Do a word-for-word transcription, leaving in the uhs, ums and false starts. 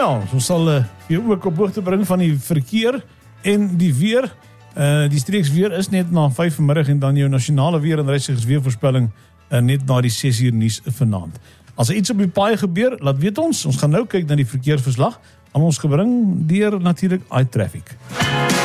ja, ons sal uh, jou ook op hoogte bring van die verkeer en die weer. Uh, die streeks weer is net na vyf vanmiddag en dan jou nasionale weer en reisigersweervoorspelling uh, net na die ses uur nuus vanaand. As er iets op die paai gebeur, laat weet ons. Ons gaan nou kyk na die verkeersverslag. Aan ons gebring deur natuurlik iTraffic.